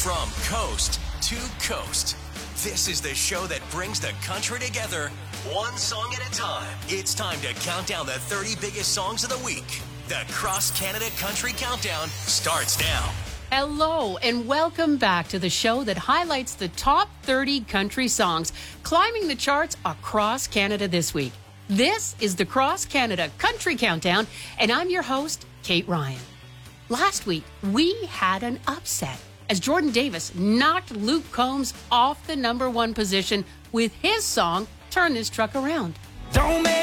From coast to coast, this is the show that brings the country together, one song at a time. It's time to count down the 30 biggest songs of the week. The Cross Canada Country Countdown starts now. Hello, and welcome back to the show that highlights the top 30 country songs climbing the charts across Canada this week. This is the Cross Canada Country Countdown, and I'm your host, Kate Ryan. Last week, we had an upset as Jordan Davis knocked Luke Combs off the #1 position with his song, Turn This Truck Around. Don't make